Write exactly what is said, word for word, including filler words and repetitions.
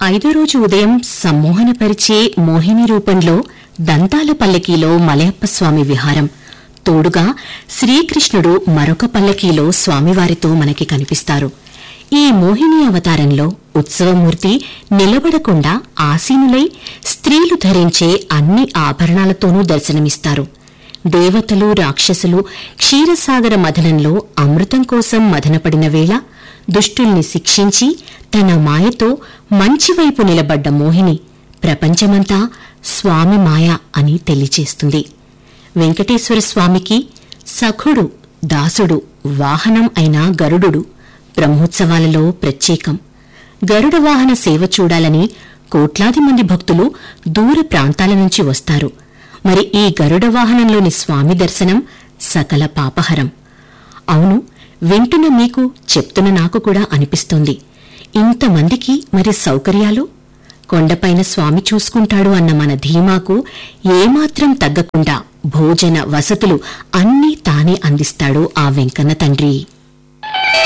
ఐదో రోజు ఉదయం సమ్మోహనపరిచే మోహిని రూపంలో దంతాల పల్లకీలో మలయప్ప స్వామి విహారం, తోడుగా శ్రీకృష్ణుడు మరొక పల్లకీలో స్వామివారితో మనకి కనిపిస్తారు. ఈ మోహిని అవతారంలో ఉత్సవమూర్తి నిలబడకుండా ఆసీనులై స్త్రీలు ధరించే అన్ని ఆభరణాలతోనూ దర్శనమిస్తారు. దేవతలు, రాక్షసులు క్షీరసాగర మథనంలో అమృతం కోసం మథనపడిన వేళ దుష్టుల్ని శిక్షించి తన మాయతో మంచివైపు నిలబడ్డ మోహిని ప్రపంచమంతా స్వామి మాయ అని తెలియచేస్తుంది. వెంకటేశ్వర స్వామికి సఖుడు, దాసుడు, వాహనం అయిన గరుడు బ్రహ్మోత్సవాలలో ప్రత్యేకం. గరుడ వాహన సేవ చూడాలని కోట్లాది మంది భక్తులు దూర ప్రాంతాల నుంచి వస్తారు. మరి ఈ గరుడ వాహనంలోని స్వామి దర్శనం సకల పాపహరం. అవును, వింటున్న మీకు, చెప్తున్న నాకు కూడా అనిపిస్తోంది, ఇంతమందికి మరి సౌకర్యాలు? కొండపైన స్వామి చూసుకుంటాడు అన్న మన ధీమాకు ఏమాత్రం తగ్గకుండా భోజన వసతులు అన్నీ తానే అందిస్తాడు ఆ వెంకన్న తండ్రి.